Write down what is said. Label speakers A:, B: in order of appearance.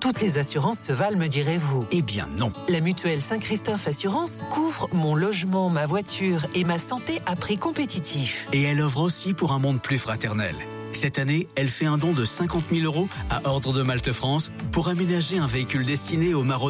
A: Toutes les assurances se valent, me direz-vous.
B: Eh bien non.
A: La mutuelle Saint-Christophe Assurance couvre mon logement, ma voiture et ma santé à prix compétitif.
B: Et elle offre aussi pour un monde plus fraternel. Cette année, elle fait un don de 50 000 € à Ordre de Malte France pour aménager un véhicule destiné aux maraudeurs